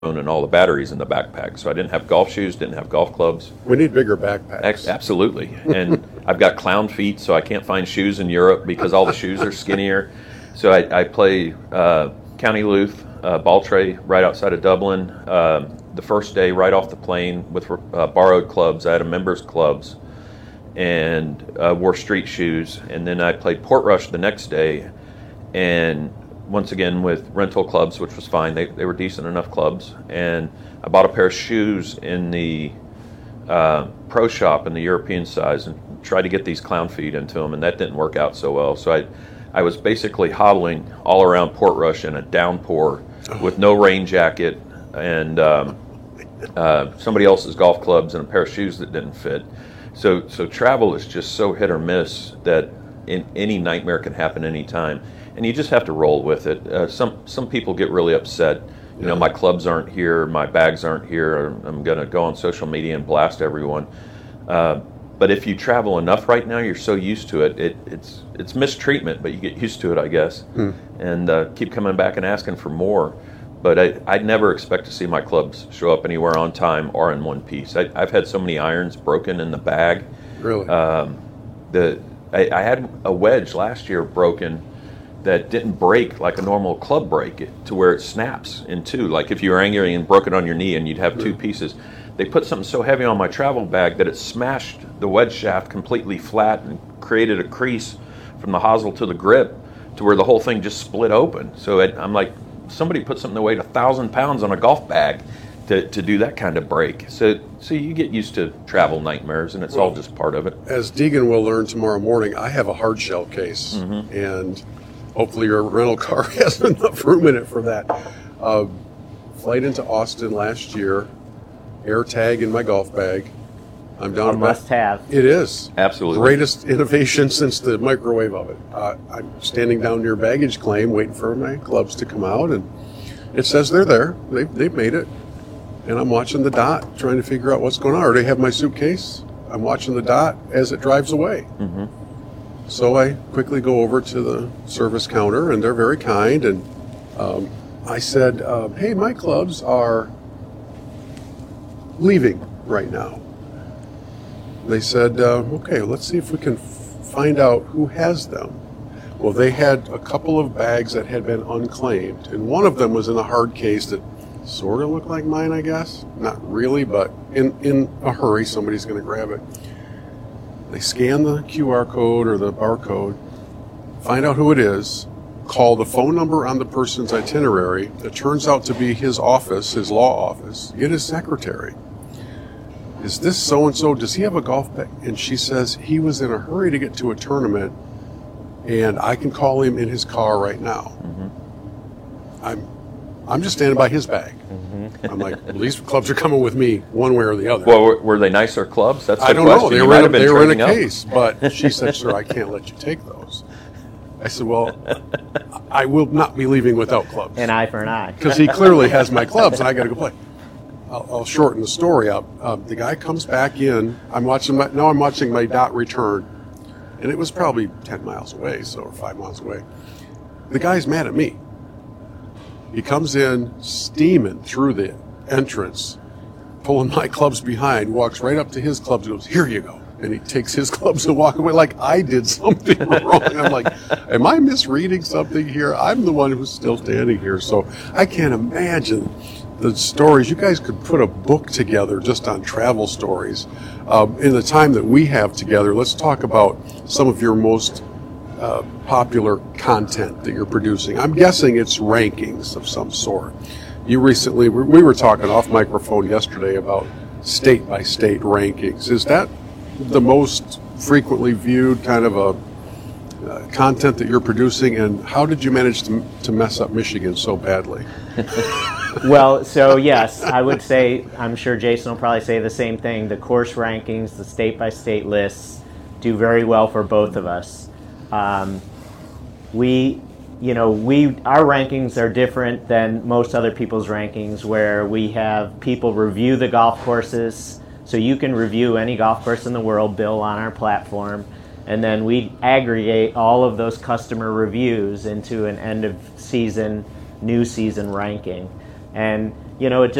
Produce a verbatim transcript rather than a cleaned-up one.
and all the batteries in the backpack. So I didn't have golf shoes, didn't have golf clubs. We need bigger backpacks. Ex- absolutely. And I've got clown feet, so I can't find shoes in Europe because all the shoes are skinnier. So I, I play uh, County Louth, uh, Baltray, right outside of Dublin. Uh, the first day, right off the plane, with uh, borrowed clubs. I had a members clubs and uh, wore street shoes. And then I played Portrush the next day, and once again with rental clubs, which was fine. They they were decent enough clubs. And I bought a pair of shoes in the uh, pro shop in the European size and tried to get these clown feet into them, and that didn't work out so well. So I I was basically hobbling all around Portrush in a downpour with no rain jacket and um, uh, somebody else's golf clubs and a pair of shoes that didn't fit. So so travel is just so hit or miss that in, any nightmare can happen anytime. And you just have to roll with it. Uh, some some people get really upset. You know, my clubs aren't here, my bags aren't here. I'm going to go on social media and blast everyone. Uh, but if you travel enough right now, you're so used to it. it it's it's mistreatment, but you get used to it, I guess, hmm. and uh, keep coming back and asking for more. But I, I'd never expect to see my clubs show up anywhere on time or in one piece. I, I've had so many irons broken in the bag. Really? Um, the I, I had a wedge last year broken that didn't break like a normal club break to where it snaps in two. Like if you were angry and broke it on your knee and you'd have two pieces. They put something so heavy on my travel bag that it smashed the wedge shaft completely flat and created a crease from the hosel to the grip to where the whole thing just split open. So it, I'm like, somebody put something that weighed a thousand pounds on a golf bag to, to do that kind of break. So so you get used to travel nightmares, and it's well, all just part of it. As Deegan will learn tomorrow morning, I have a hard shell case, mm-hmm. and hopefully your rental car has enough room in it for that. Uh, flight into Austin last year, air tag in my golf bag. I'm down. A must-have. It is. Absolutely. Greatest innovation since the microwave oven. Uh, I'm standing down near baggage claim waiting for my clubs to come out, and it says they're there. They've, they've made it. And I'm watching the dot, trying to figure out what's going on. I already have my suitcase. I'm watching the dot as it drives away. Mm-hmm. So I quickly go over to the service counter, and they're very kind. And um, I said, uh, hey, my clubs are leaving right now. They said, uh, okay, let's see if we can f- find out who has them. Well, they had a couple of bags that had been unclaimed, and one of them was in a hard case that sort of looked like mine, I guess. Not really, but in, in a hurry, somebody's going to grab it. They scan the Q R code or the barcode, find out who it is, call the phone number on the person's itinerary. It turns out to be his office, his law office, get his secretary. Is this so-and-so? Does he have a golf bag? And she says he was in a hurry to get to a tournament, and I can call him in his car right now. Mm-hmm. I'm I'm just standing by his bag. Mm-hmm. I'm like, well, these clubs are coming with me one way or the other. Well, were, were they nicer clubs? That's the I don't question. know. They you were, in, they were in a up. case, but she said, sir, I can't let you take those. I said, well, I will not be leaving without clubs. An eye for an eye. Because he clearly has my clubs, and I got to go play. I'll, I'll shorten the story up. Uh, the guy comes back in. I'm watching my, now I'm watching my dot return, and it was probably ten miles away, so or five miles away. The guy's mad at me. He comes in steaming through the entrance, pulling my clubs behind, walks right up to his clubs and goes, here you go. And he takes his clubs and walks away like I did something wrong. I'm like, am I misreading something here? I'm the one who's still standing here. So I can't imagine the stories. You guys could put a book together just on travel stories. Um, in the time that we have together, let's talk about some of your most uh, popular content that you're producing. I'm guessing it's rankings of some sort. You recently, we were talking off microphone yesterday about state-by-state rankings. Is that the most frequently viewed kind of a uh, content that you're producing, and how did you manage to, to mess up Michigan so badly? Well, so yes, I would say, I'm sure Jason will probably say the same thing. The course rankings, the state-by-state lists do very well for both of us. Um, we, you know, we our rankings are different than most other people's rankings, where we have people review the golf courses. So you can review any golf course in the world, Bill, on our platform, and then we aggregate all of those customer reviews into an end of season, new season ranking. And you know, it